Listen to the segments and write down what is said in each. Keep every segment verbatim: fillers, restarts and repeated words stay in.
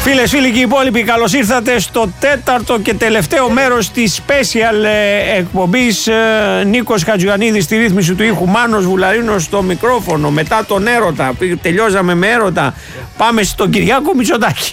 Φίλες, φίλοι και οι υπόλοιποι, καλώς ήρθατε στο τέταρτο και τελευταίο μέρος της special ε, εκπομπής. Ε, Νίκος Χατζιωαννίδης στη ρύθμιση του ήχου, Μάνος Βουλαρίνος στο μικρόφωνο. Μετά τον έρωτα, τελειώσαμε με έρωτα. Πάμε στον Κυριάκο Μητσοτάκη.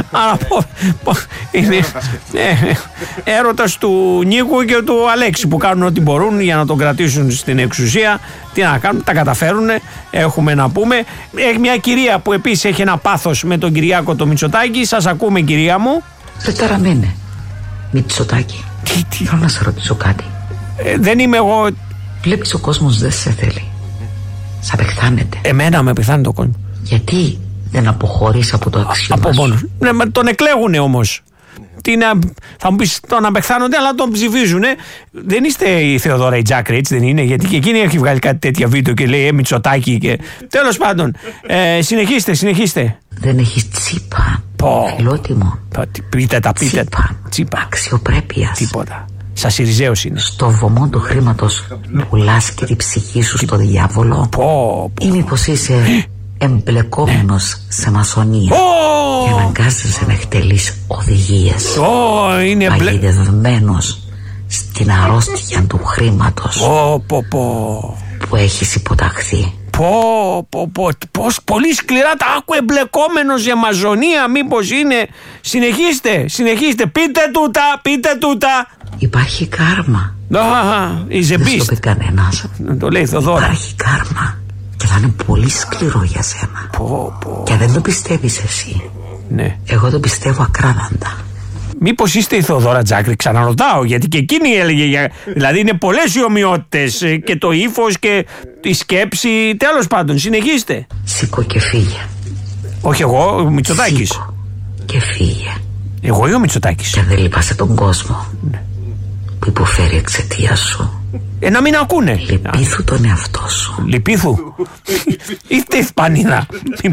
Είναι ε, έρωτας του Νίκου και του Αλέξη που κάνουν ό,τι μπορούν για να τον κρατήσουν στην εξουσία. Τι να κάνουν, τα καταφέρουν, έχουμε να πούμε. Έχει μια κυρία που επίσης έχει ένα πάθος με τον Κυριάκο το Μητσοτάκη. Σας ακούμε, κυρία μου. Δεν ταραμένε, Μητσοτάκη. Τι, τι. Θέλω να σε ρωτήσω κάτι. Ε, δεν είμαι εγώ. Βλέπεις ο κόσμος δεν σε θέλει. Σ' απεχθάνεται. Εμένα με απεχθάνεται ο κόσμος. Γιατί δεν αποχωρείς από το αξίωμα από σου? μόνος. Ναι, μα τον εκλέγουνε όμως. Τι να, θα μου πεις τον απεχθάνονται, αλλά τον ψηφίζουνε. Δεν είστε η Θεοδώρα η Τζάκρη, έτσι δεν είναι? Γιατί και εκείνη έχει βγάλει κάτι τέτοια βίντεο και λέει ε, Μητσοτάκη και... Τέλος πάντων, ε, συνεχίστε, συνεχίστε. Δεν έχεις τσίπα. Πω. Φιλότιμο. Πείτε τα, πείτε. Τσίπα. Τσίπα. Αξιοπρέπειας. Τίποτα. Σας Ιριζέος είναι. Στο βωμό του χρήματος πουλάς και τη ψυχή σου στο διάβολο. Πω, πω. Ή μήπως είσαι εμπλεκόμενος σε μασονία Oh! και αναγκάζεσαι να εκτελείς οδηγίες. Oh, είναι μπλε... παγιδευμένος στην αρρώστια του χρήματος oh, πω, πω. που έχεις υποταχθεί. Πω, πω, πω, πως πολύ σκληρά τα άκου, εμπλεκόμενος για μαζονία, μήπως είναι? Συνεχίστε, συνεχίστε, πείτε τούτα, πείτε τούτα. Υπάρχει κάρμα. Ah, is a Δεν beast. στο πει κανένας. Το λέει η Θοδώρα. Υπάρχει κάρμα και θα είναι πολύ σκληρό για σένα. Πω, πω. Και δεν το πιστεύεις εσύ. Ναι. Εγώ το πιστεύω ακράδαντα. Μήπως είστε η Θοδώρα Τζάκρη, ξαναρωτάω, γιατί και εκείνη έλεγε για... Δηλαδή είναι πολλές οι ομοιότητες, και το ύφος και η σκέψη. Τέλος πάντων, συνεχίστε. Σήκω και φύγε. Όχι εγώ, ο Μητσοτάκης. Σήκω και φύγε. Εγώ ή ο Μητσοτάκης? Και δεν λυπάσαι τον κόσμο που υποφέρει εξαιτία σου. Ε, να μην ακούνε. Λυπήθου τον εαυτό σου. Λυπήθου. Είστε Ισπανίδα.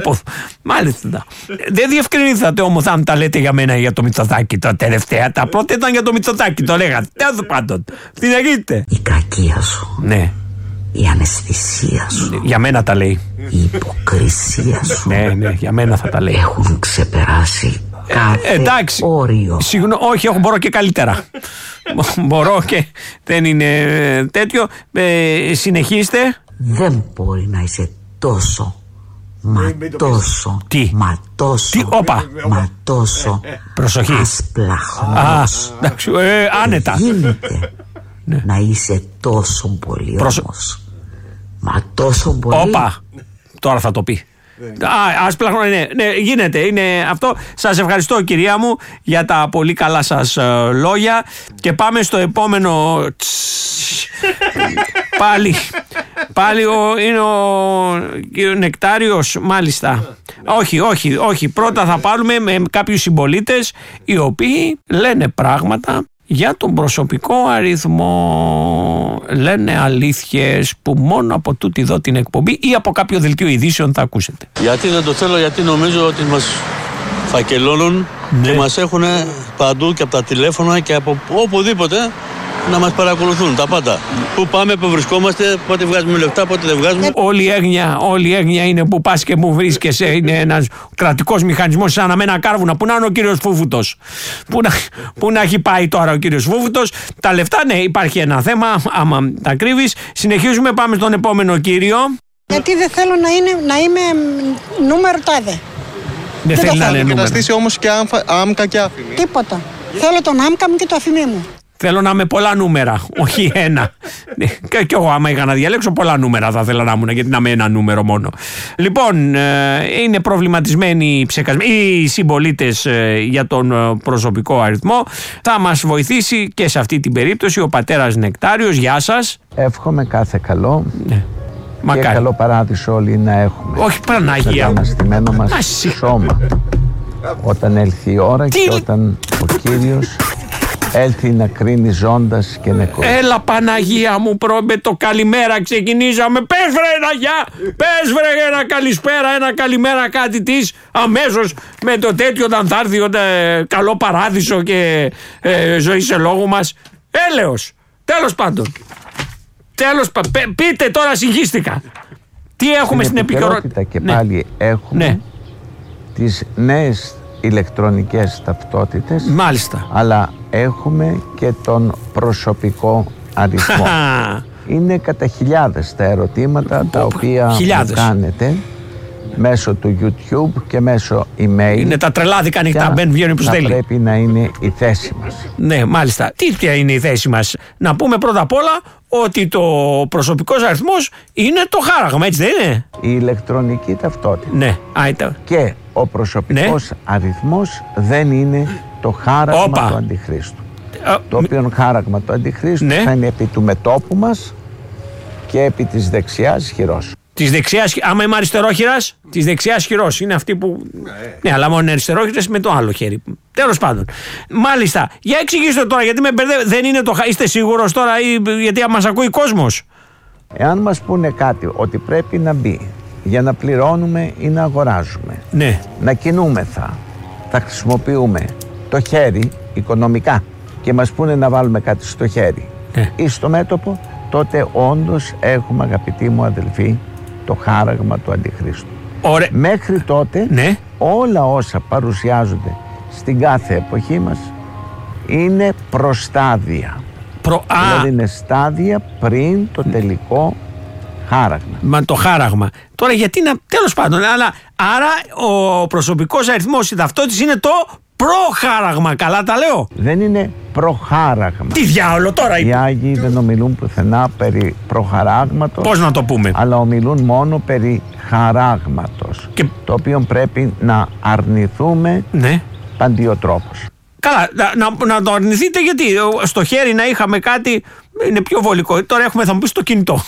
Μάλιστα. Δεν διευκρινίσατε όμως αν τα λέτε για μένα ή για το Μητσοτάκη. Τα τελευταία, τα πρώτα ήταν για το Μητσοτάκη. Το λέγατε. Τέλος πάντων. Συνεχίστε. Η κακία σου. Ναι. Η αναισθησία σου. Για μένα τα λέει. Η υποκρισία σου. Ναι, ναι, για μένα θα τα λέει. Έχουν ξεπεράσει κάθε ε, εντάξει. όριο. Συγγνώ, όχι, έχω, μπορώ και καλύτερα. Μπορώ και δεν είναι τέτοιο. Ε, συνεχίστε. Δεν μπορεί να είσαι τόσο, μα τόσο, Τι? μα τόσο, Τι, όπα. μα τόσο Προσοχή. ασπλαχνός. Α, εντάξει, ε, άνετα. Γίνεται Ναι. να είσαι τόσο πολύ Προσω... όμως. Μα τόσο πολύ. Όπα. Τώρα θα το πει. Α, άσπλαχνο, ναι, ναι, γίνεται, είναι αυτό. Σας ευχαριστώ, κυρία μου, για τα πολύ καλά σας ε, λόγια. Και πάμε στο επόμενο. Πάλι Πάλι ο, είναι ο, ο Νεκτάριος, μάλιστα. Όχι, όχι, όχι. Πρώτα θα πάρουμε με κάποιους συμπολίτες οι οποίοι λένε πράγματα για τον προσωπικό αριθμό. Λένε αλήθειες που μόνο από τούτη εδώ την εκπομπή ή από κάποιο δελτίο ειδήσεων θα ακούσετε. Γιατί δεν το θέλω? Γιατί νομίζω ότι μας φακελώνουν, ναι, και μας έχουν παντού και από τα τηλέφωνα και από οπουδήποτε να μας παρακολουθούν τα πάντα. Πού πάμε, πού βρισκόμαστε, πότε βγάζουμε λεφτά, πότε δεν βγάζουμε. Όλη η έγνοια, όλη η έγνοια είναι που πας και μου βρίσκεσαι. Είναι ένας κρατικός μηχανισμός σαν αμένα κάρβουνα. Πού να είναι ο κύριος Φούφουτος? Πού να, πού να έχει πάει τώρα ο κύριος Φούφουτος? Τα λεφτά, ναι, υπάρχει ένα θέμα. Άμα τα κρύβεις. Συνεχίζουμε, πάμε στον επόμενο κύριο. Γιατί δεν θέλω να, είναι, να είμαι νούμερο τάδε. Δεν θέλει να είναι Και νούμερο. να στήσει όμως και άμφα, άμκα και άφημη. Τίποτα. Θέλω τον άμκα μου και το αφημί μου. Θέλω να είμαι πολλά νούμερα, όχι ένα. Και, και εγώ, άμα είχα να διαλέξω, πολλά νούμερα θα ήθελα να ήμουν, γιατί να είμαι ένα νούμερο μόνο. Λοιπόν, ε, είναι προβληματισμένοι οι συμπολίτες ε, για τον ε, προσωπικό αριθμό. Θα μας βοηθήσει και σε αυτή την περίπτωση ο πατέρας Νεκτάριος. Γεια σας. Εύχομαι κάθε καλό. Ναι. Και Μακάρι. καλό παράδεισο όλοι να έχουμε. Όχι, Παναγία. Στο αναστημένο μας Άση. σώμα. Όταν έλθει η ώρα. Τι... και όταν ο Κύριος έλθει να κρίνει ζώντας και νεκρός. Έλα Παναγία μου, προ, με το καλημέρα ξεκινήσαμε. Πες βρε ένα γεια, πες βρε ένα καλησπέρα, ένα καλημέρα, κάτι της, αμέσως με το τέτοιο όταν θα έρθει ε, καλό παράδεισο και ε, ζωή σε λόγου μας. Έλεος, τέλος πάντων. Τέλος πάντων, πείτε τώρα, συγχύστηκα. Τι έχουμε στην, στην επικαιρότητα και ναι. πάλι έχουμε ναι. τις νέες ηλεκτρονικές ταυτότητες. Μάλιστα. Αλλά έχουμε και τον προσωπικό αριθμό. Είναι κατά χιλιάδες τα ερωτήματα τα οποία μου κάνετε μέσω του YouTube και μέσω email. Είναι τα τρελάδικα ανοιχτά, μπαίνουν, βγαίνουν που στέλνει. Πρέπει να είναι η θέση μας. Ναι, μάλιστα. Τι ποια είναι η θέση μας? Να πούμε πρώτα απ' όλα ότι το προσωπικός αριθμός είναι το χάραγμα, έτσι δεν είναι? Η ηλεκτρονική ταυτότητα. Ναι. Άιτα. Και ο προσωπικός ναι. αριθμός δεν είναι το χάραγμα Όπα. του Αντιχρίστου. Α, το οποίο χάραγμα του Αντιχρίστου ναι. θα είναι επί του μετώπου μας και επί της δεξιάς χειρός. Της δεξιάς, άμα είμαι αριστερόχειρας, της δεξιάς χειρός. Είναι αυτή που. Ναι, ναι αλλά μόνο είναι αριστερόχειρας με το άλλο χέρι. Τέλος πάντων. Μάλιστα. Για εξηγήστε τώρα, γιατί με μπερδεύετε. Δεν είναι το. Είστε σίγουρος τώρα, ή γιατί μας ακούει κόσμος? Εάν μας πούνε κάτι ότι πρέπει να μπει για να πληρώνουμε ή να αγοράζουμε, ναι. να κινούμεθα, θα χρησιμοποιούμε το χέρι οικονομικά και μας πούνε να βάλουμε κάτι στο χέρι ναι. ή στο μέτωπο, τότε όντως έχουμε, αγαπητοί μου αδελφοί, το χάραγμα του Αντιχρίστου. Ωραία. Μέχρι τότε ναι. όλα όσα παρουσιάζονται στην κάθε εποχή μας είναι προστάδια. Προ... Δηλαδή είναι στάδια πριν το τελικό χάραγμα. Μα το χάραγμα. Τώρα γιατί να. Τέλος πάντων, αλλά άρα ο προσωπικός αριθμός, η ταυτότητα είναι το προχάραγμα. Καλά τα λέω? Δεν είναι προχάραγμα. Τι διάολο τώρα? Οι Άγιοι δεν ομιλούν πουθενά περί προχαράγματος. Πώς να το πούμε? Αλλά ομιλούν μόνο περί χαράγματος. Και... το οποίο πρέπει να αρνηθούμε ναι. παντιοτρόπως. Καλά, να, να, να το αρνηθείτε, γιατί στο χέρι να είχαμε κάτι είναι πιο βολικό. Τώρα έχουμε, θα μου πεις, το κινητό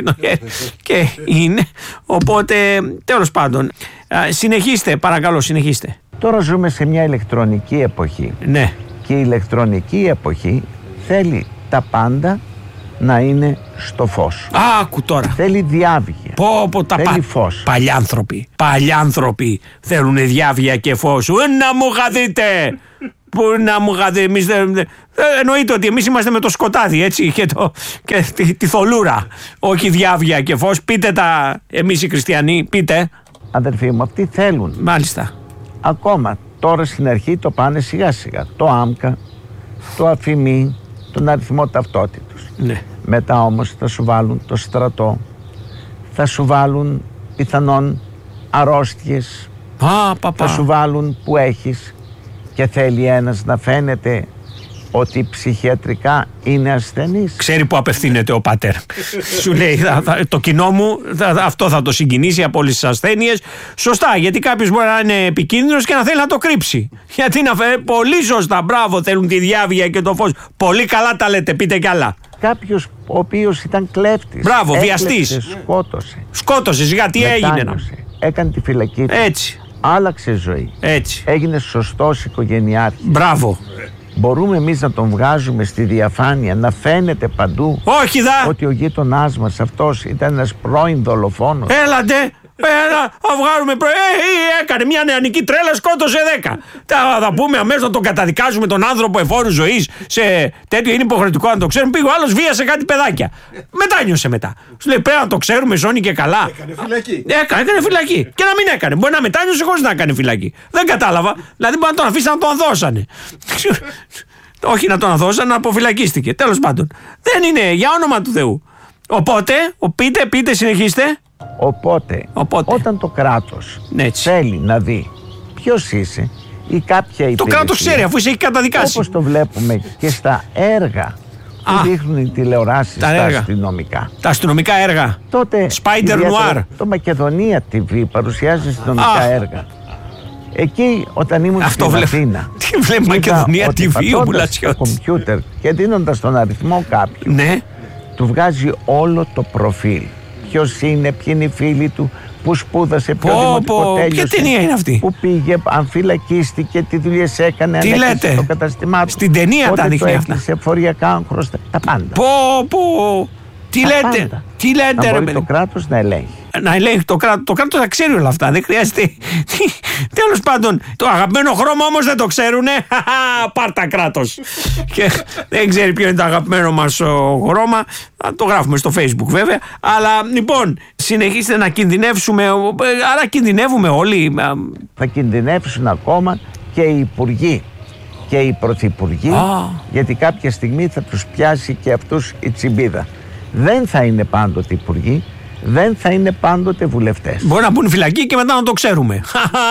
και είναι. Οπότε, τέλος πάντων, συνεχίστε, παρακαλώ, συνεχίστε. Τώρα ζούμε σε μια ηλεκτρονική εποχή. Ναι. Και η ηλεκτρονική εποχή θέλει τα πάντα να είναι στο φως. Άκου τώρα. Θέλει διάβγεια. Πω, πω, τα θέλει πα... φως. Παλιάνθρωποι. Παλιάνθρωποι θέλουν διάβγεια και φως. Να μου χαθείτε. Που να μου χαθείτε. Εμείς δεν... Εννοείται ότι εμείς είμαστε με το σκοτάδι, έτσι, και, το... και τη, τη θολούρα. Όχι διάβγεια και φως. Πείτε τα εμείς οι χριστιανοί. Πείτε. Αδερφοί μου, αυτοί θέλουν. Μάλιστα. Ακόμα τώρα στην αρχή το πάνε σιγά σιγά. Το άμκα, το αφημί, τον αριθμό ταυτότητος. Ναι. Μετά όμως θα σου βάλουν το στρατό, θα σου βάλουν πιθανόν αρρώστιες, Α, πα, πα. θα σου βάλουν που έχεις και θέλει ένας να φαίνεται ότι ψυχιατρικά είναι ασθενής. Ξέρει που απευθύνεται ο πατέρ. Σου λέει θα, θα, το κοινό μου θα, αυτό θα το συγκινήσει από όλες τις ασθένειες. Σωστά, γιατί κάποιος μπορεί να είναι επικίνδυνος και να θέλει να το κρύψει. Γιατί να φέρει. Πολύ σωστά, μπράβο, θέλουν τη διάβγεια και το φως. Πολύ καλά τα λέτε, πείτε κι άλλα. Κάποιος ο οποίος ήταν κλέφτης. Μπράβο, βιαστής. Σκότωσε. Σκότωσε, γιατί έγινε να. Έκανε τη φυλακή του. Έτσι. Άλλαξε ζωή. Έτσι. Έγινε σωστός οικογενειάρχης. Μπράβο. Μπορούμε εμείς να τον βγάζουμε στη διαφάνεια, να φαίνεται παντού. Όχι δα! Ότι ο γείτονάς μας αυτός ήταν ένας πρώην δολοφόνος. Έλατε! Έλα, θα βγάλουμε προ... Ε, ε, έκανε μια νεανική τρέλα, σκότωσε δέκα. Θα, θα πούμε αμέσως να τον καταδικάζουμε τον άνθρωπο εφόρου ζωής σε τέτοιο, είναι υποχρεωτικό να το ξέρουμε. Πήγε ο άλλος, βίασε κάτι παιδάκια. Μετάνιωσε μετά. Σου λέει πρέπει να το ξέρουμε, ζώνει και καλά. Έκανε φυλακή. Έκανε, έκανε φυλακή. Και να μην έκανε. Μπορεί να μετάνιωσε χωρίς να κάνει φυλακή. Δεν κατάλαβα. Δηλαδή μπορεί να τον αφήσει να τον δώσανε. Όχι να τον αδώσαν, να αποφυλακίστηκε. Τέλος πάντων. Δεν είναι, για όνομα του Θεού. Οπότε, ο, πείτε, πείτε, συνεχίστε. Οπότε, Οπότε. όταν το κράτος ναι, θέλει να δει ποιος είσαι ή κάποια υπηρεσία. Το κράτος ξέρει, αφού είσαι καταδικάσει. Όπως το βλέπουμε και στα έργα που Α, δείχνουν οι τηλεοράσεις τα, τα αστυνομικά. Τα αστυνομικά έργα. Τότε, Spider Noir. Το Μακεδονία τι βι παρουσιάζει αστυνομικά Α. έργα. Εκεί όταν ήμουν Αυτό στην βλέ... Αθήνα, τι βλέπει Μακεδονία τι βι ο Μπουλατσιώτης. Στο κομπιούτερ και δίνοντας τον αριθμό κάποιου, ναι. του βγάζει όλο το προφίλ. Ποιος είναι, ποιοι είναι οι φίλοι του, που σπούδασε, ποιο πω, δημοτικό πω, τέλειωσε. Ποια ταινία είναι αυτή? Που πήγε, αν φυλακίστηκε, τι δουλειές έκανε, τι αν λέτε? Το καταστημά του. Στην ταινία τα δείχνει αυτά. Σε φοριακά χρωστά, τα πάντα. Πω, πω. Τι τα λέτε, πάντα. τι λέτε να ρε μπορεί παιδί. Το κράτος να ελέγχει. Να ελέγχει το κράτος. Το κράτος θα ξέρει όλα αυτά. Δεν χρειάζεται. Τέλος πάντων, το αγαπημένο χρώμα όμως δεν το ξέρουνε. Πάρτα κράτος. Και δεν ξέρει ποιο είναι το αγαπημένο μας χρώμα. Το γράφουμε στο Facebook βέβαια. Αλλά λοιπόν, συνεχίστε να κινδυνεύσουμε. Άρα κινδυνεύουμε όλοι. Θα κινδυνεύσουν ακόμα και οι υπουργοί και οι πρωθυπουργοί, ah. γιατί κάποια στιγμή θα τους πιάσει και αυτούς η τσιμπίδα. Δεν θα είναι πάντοτε υπουργοί, δεν θα είναι πάντοτε βουλευτές. Μπορεί να μπουν φυλακή και μετά να το ξέρουμε.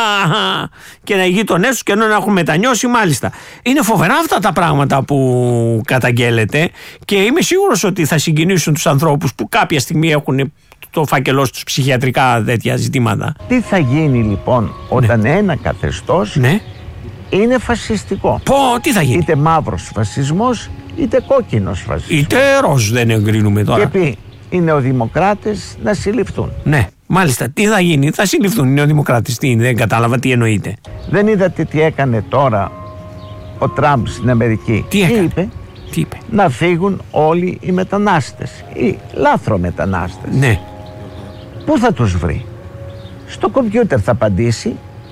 Και να οι γείτονές τους και ενώ να έχουν μετανιώσει, μάλιστα. Είναι φοβερά αυτά τα πράγματα που καταγγέλλεται και είμαι σίγουρος ότι θα συγκινήσουν τους ανθρώπους που κάποια στιγμή έχουν το φάκελό στους ψυχιατρικά τέτοια ζητήματα. Τι θα γίνει λοιπόν όταν ναι. ένα καθεστώς ναι. είναι φασιστικό? Πω, τι θα γίνει? Είτε μαύρος φασισμός, είτε κόκκινος φασισμός. Είτε ροζ δεν εγκρίνουμε τώρα. Και πει οι νεοδημοκράτες να συλληφθούν. Ναι, μάλιστα. Τι θα γίνει? Θα συλληφθούν οι νεοδημοκράτες. Τι, δεν κατάλαβα τι εννοείται. Δεν είδατε τι έκανε τώρα ο Τραμπ στην Αμερική? Τι, τι είπε? Τι είπε? Να φύγουν όλοι οι μετανάστες, οι λάθρομετανάστες. Ναι. Πού θα τους βρει? Στο κομπιούτερ θα απαντήσει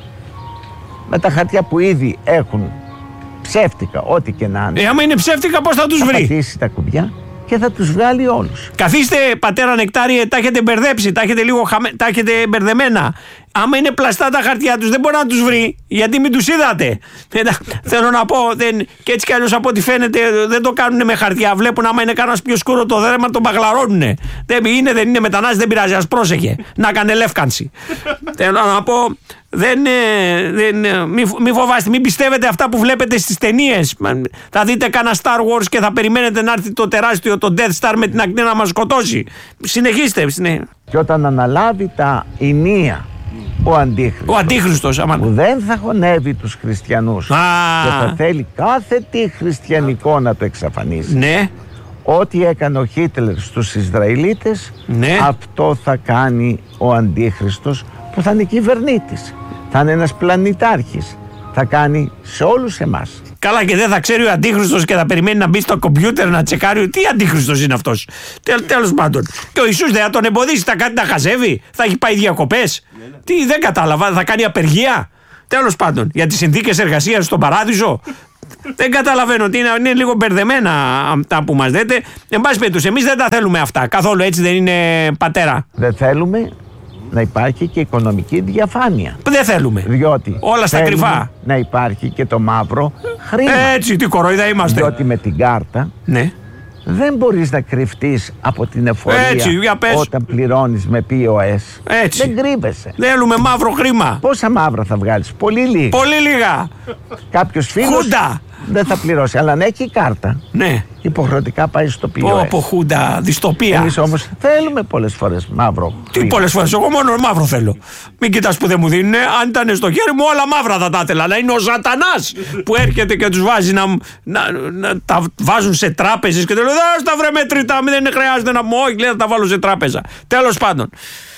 με τα χαρτιά που ήδη έχουν ψεύτικα, ό,τι και να είναι. Ε, άμα είναι ψεύτικα, πώς θα τους βρει? Θα πατήσει τα κουμπιά και θα τους βγάλει όλους. Καθίστε, πατέρα Νεκτάριε, τα έχετε μπερδέψει, τα έχετε λίγο χαμε... τα έχετε μπερδεμένα. Άμα είναι πλαστά τα χαρτιά τους, δεν μπορεί να τους βρει, γιατί μην τους είδατε. Θέλω να πω, δεν... και έτσι κι αλλιώς από ό,τι φαίνεται δεν το κάνουν με χαρτιά. Βλέπουν άμα είναι κανένας πιο σκούρο το δέρμα, τον παγλαρώνουνε. Δεν είναι, δεν είναι μετανάστης, δεν πειράζει, ας πρόσεχε. Να κάνει λεύκανση. Θέλω να πω, δεν, δεν, μη, μη φοβάστε, μην πιστεύετε αυτά που βλέπετε στις ταινίες. Θα δείτε κάνα Star Wars και θα περιμένετε να έρθει το τεράστιο, το Death Star με την ακτή να μας σκοτώσει. Συνεχίστε. Ναι. Και όταν αναλάβει τα ηνία ο Αντίχριστος, ο Αντίχριστος άμα... που δεν θα χωνεύει τους χριστιανούς ah. και θα θέλει κάθε τι χριστιανικό να το εξαφανίσει. Ναι. Ό,τι έκανε ο Χίτλερ στους Ισραηλίτες, ναι. αυτό θα κάνει ο Αντίχριστος, που θα είναι κυβερνήτης, θα είναι ένας πλανητάρχης, θα κάνει σε όλους εμάς. Καλά, και δεν θα ξέρει ο Αντίχριστος και θα περιμένει να μπει στο κομπιούτερ να τσεκάρει τι Αντίχριστος είναι αυτός. Τέλ, τέλος πάντων. Και ο Ιησούς δεν θα τον εμποδίσει, θα κάτι να χαζεύει, θα έχει πάει διακοπές. Ναι, ναι. Τι, δεν κατάλαβα, θα κάνει απεργία. Τέλος πάντων, για τις συνθήκες εργασίας στον παράδεισο. Δεν καταλαβαίνω, τι είναι, είναι λίγο μπερδεμένα αυτά που μας λέτε. Εν πάση περιπτώσει, εμείς δεν τα θέλουμε αυτά. Καθόλου, έτσι δεν είναι, πατέρα? Δεν θέλουμε να υπάρχει και οικονομική διαφάνεια. Δεν θέλουμε. Διότι όλα στα κρυφά. Να υπάρχει και το μαύρο χρήμα. Έτσι, τι κοροϊδά είμαστε. Διότι με την κάρτα ναι. δεν μπορείς να κρυφτείς από την εφορία. Έτσι, για πες. Όταν πληρώνεις με πι ο ες. Έτσι. Δεν κρύβεσαι. Θέλουμε μαύρο χρήμα. Πόσα μαύρα θα βγάλεις? Πολύ λίγα. Πολύ λίγα. Κάποιος φίλος Χούντα. δεν θα πληρώσει, αλλά αν έχει κάρτα, ναι. υποχρεωτικά πάει στο πι ο ες. Πω, χούντα, δυστοπία. Εμείς όμως θέλουμε πολλές φορές μαύρο χρήμα. Τι πολλές φορές? Εγώ μόνο μαύρο θέλω. Μην κοιτάς που δεν μου δίνουν. Αν ήταν στο χέρι μου, όλα μαύρα θα τα ήθελα. Να είναι ο Σατανάς που έρχεται και τους βάζει να, να, να, να τα βάζουν σε τράπεζες και του λέει: «Δώσ' τα βρε μετρητά, δεν χρειάζεται να μου». Όχι, λέει, θα τα βάλω σε τράπεζα. Τέλος πάντων.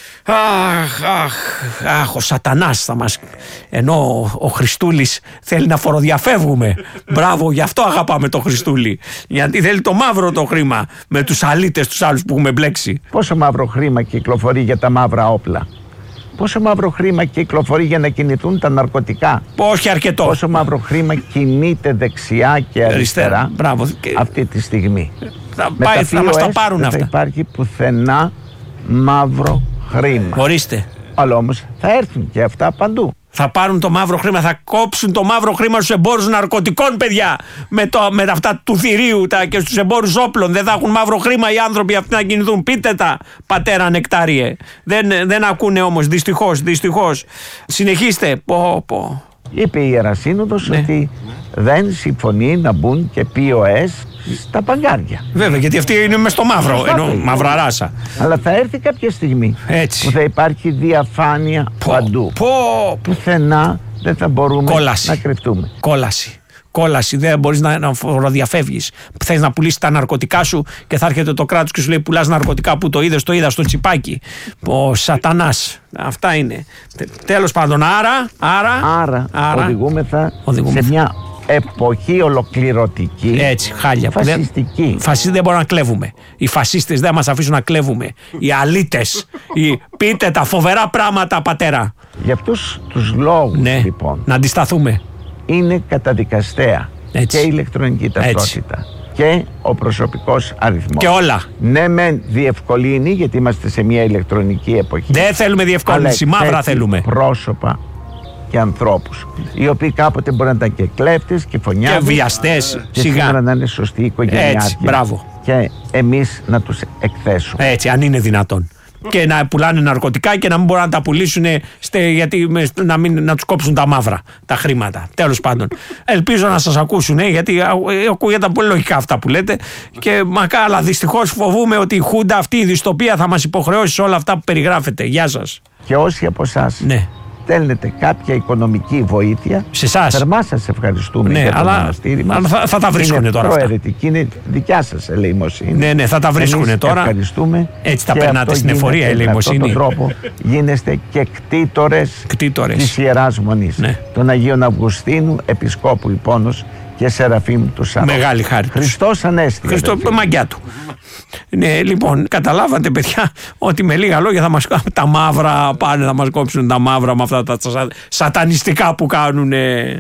Αχ, αχ, αχ, ο Σατανάς θα μας... Ενώ ο Χριστούλης θέλει να φοροδιαφεύγουμε. Μπράβο, γι' αυτό αγαπάμε τον Χριστούλη. Γιατί θέλει το μαύρο το χρήμα με τους αλήτες τους άλλους που έχουμε μπλέξει. Πόσο μαύρο χρήμα κυκλοφορεί για τα μαύρα όπλα? Πόσο μαύρο χρήμα κυκλοφορεί για να κινηθούν τα ναρκωτικά? Όχι αρκετό. Πόσο μαύρο χρήμα κινείται δεξιά και αριστερά Μπράβο. αυτή τη στιγμή? Θα, πάει, θα μας τα πάρουν δεν αυτά. Δεν θα υπάρχει πουθενά μαύρο χρήμα. Ορίστε. Αλλά όμως θα έρθουν και αυτά παντού. Θα πάρουν το μαύρο χρήμα, θα κόψουν το μαύρο χρήμα στους εμπόρους ναρκωτικών, παιδιά. Με, το, με αυτά του θηρίου τα, και στους εμπόρους όπλων. Δεν θα έχουν μαύρο χρήμα οι άνθρωποι αυτοί να κινηθούν. Πείτε τα, πατέρα Νεκτάριε. Δεν, δεν ακούνε όμως, δυστυχώς, δυστυχώς. Συνεχίστε. Πω, πω. Είπε η Ιερασύνοδος ναι. ότι δεν συμφωνεί να μπουν και πι ο ες στα παγκάρια. Βέβαια, γιατί αυτή είναι μες στο μαύρο, ενώ μαύρα ράσα. Αλλά θα έρθει κάποια στιγμή έτσι. που θα υπάρχει διαφάνεια πω, παντού. Πω. Πουθενά δεν θα μπορούμε Κόλαση. να κρυφτούμε. Κόλαση. Κόλαση. Δεν μπορείς να, να φοροδιαφεύγεις. Θες να πουλήσεις τα ναρκωτικά σου και θα έρχεται το κράτος και σου λέει: πουλάς ναρκωτικά, που το είδες, το είδα στο τσιπάκι. Ο Σατανάς. Αυτά είναι. Τέλος πάντων, άρα. Άρα, άρα, άρα οδηγούμεθα, οδηγούμεθα σε μια εποχή ολοκληρωτική. Έτσι, χάλια. Φασιστική. Δεν, φασίστες δεν μπορούμε να κλέβουμε. Οι φασίστες δεν μας αφήσουν να κλέβουμε. Οι αλήτες. οι, πείτε τα φοβερά πράγματα, πατέρα. Για αυτούς τους λόγους, ναι, λοιπόν, να αντισταθούμε. Είναι καταδικαστέα έτσι. Και η ηλεκτρονική ταυτότητα έτσι. Και ο προσωπικός αριθμός. Και όλα. Ναι, μεν διευκολύνει, γιατί είμαστε σε μια ηλεκτρονική εποχή. Δεν θέλουμε διευκόλυνση, μαύρα θέλουμε. Πρόσωπα και ανθρώπους, οι οποίοι κάποτε μπορεί να ήταν και κλέφτες και φωνιάδες και βιαστές, και σιγά. σήμερα να είναι σωστοί οικογενειάρχοι. Έτσι, μπράβο. Και εμείς να τους εκθέσουμε. Έτσι, αν είναι δυνατόν. Και να πουλάνε ναρκωτικά και να μην μπορούν να τα πουλήσουν, στε, γιατί να, μην, να τους κόψουν τα μαύρα, τα χρήματα. Τέλος πάντων. Ελπίζω να σας ακούσουν, γιατί ακούγεται πολύ λογικά αυτά που λέτε. Και μακά, αλλά δυστυχώς φοβούμαι ότι η Χούντα, αυτή η δυστοπία, θα μας υποχρεώσει σε όλα αυτά που περιγράφετε. Γεια σας. Και όσοι από εσάς ναι. στέλνετε κάποια οικονομική βοήθεια, σε εσάς, θερμά σας ευχαριστούμε, ναι, για το αλλά, μοναστήρι μας. Αλλά θα, θα τα βρίσκουνε τώρα αυτά. Είναι δικιά σας ελεημοσύνη. Ναι, ναι, θα τα βρίσκουνε τώρα. Ευχαριστούμε. Έτσι τα περνάτε στην εφορία, ελεημοσύνη. Με αυτόν τον τρόπο γίνεστε και κτήτορες, κτήτορες της Ιεράς Μονής. Ναι. Των Αγίων Αυγουστίνου, Επισκόπου Ιππώνος και Σεραφείμ του Σαρών. Μεγάλη χάρη. Χριστός Ανέστη. Χριστό, μαγκιά του. Ναι, λοιπόν, καταλάβατε, παιδιά, ότι με λίγα λόγια θα μας τα μαύρα πάνε, θα μας κόψουν τα μαύρα με αυτά τα σατανιστικά που κάνουν.